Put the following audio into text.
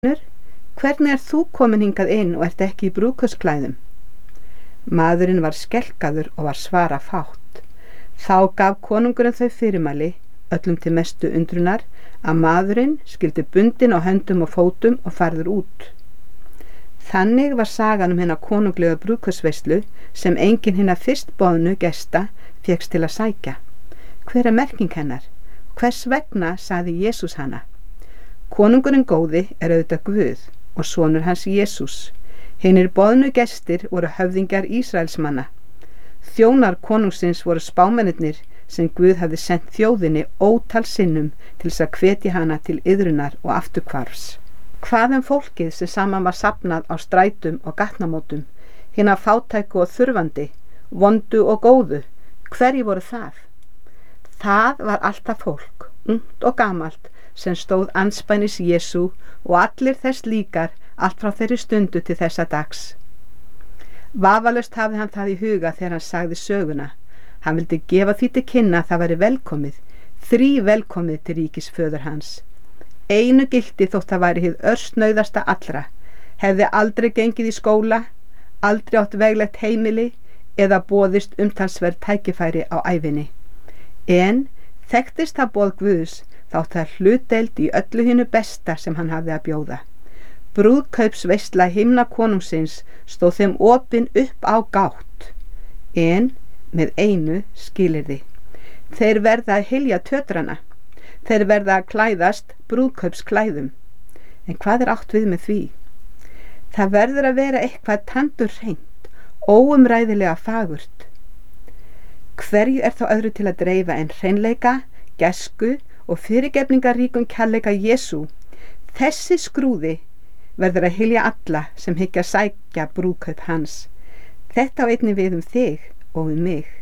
Hvernig þú komin hingað inn og ert ekki í brúðkaupsklæðum? Maðurinn var skelkaður og var svara fátt. Þá gaf konungurinn þau fyrirmæli, öllum til mestu undrunar, að maðurinn skyldi bundinn á höndum og fótum og færður út. Þannig var sagan hina konunglega brúðkaupsveislu sem enginn hina fyrst boðnu gesta fékkst til að sækja. Hver merking hennar? Hvers vegna sagði Jesús hana? Konungurinn góði auðvitað Guð og sonur hans Jesús. Hinir boðnu gestir voru höfðingjar Ísraelsmanna. Þjónar konungsins voru spámennirnir sem Guð hafði sent þjóðinni ótal sinnum til þess að hvetja hana til iðrunar og afturhvarfs. Hvað fólkið sem saman var safnað á strætum og gatnamótum, hina fátæku og þurfandi, vondu og góðu, hverju voru það? Það var alltaf fólk, ungt og gamalt, sem stóð andspænis Jesú og allir þess líkar allt frá þeirri stundu til þessa dags. Vafalaust hafði hann það í huga þegar hann sagði söguna. Hann vildi gefa því til kynna að það væri velkomið, velkomið til ríkis föður hans. Einu gilti þótt það væri hið örsnauðasta allra, hefði aldrei gengið í skóla, aldrei átt veglegt heimili eða boðist umtalsverð tækifæri á ævinni. En þekktist það boð Guðs, þátt það hlutdeild í öllu hinu besta sem hann hafði að bjóða. Brúðkaupsveisla himna konungsins stóð þeim opin upp á gátt, en með einu skilyrði. Þeir verða að hylja tötrana, þeir verða að klæðast brúðkaupsklæðum. En hvað átt við með því? Það verður að vera eitthvað tandurhreint, óumræðilega fagurt. Hverju þá öðru til að dreifa en hreinleika, gæsku og fyrirgefningaríkum kærleika Jesú? Þessi skrúði verður að hylja alla sem hyggja sækja brúðkaup hans. Þetta á einnig við þig og mig.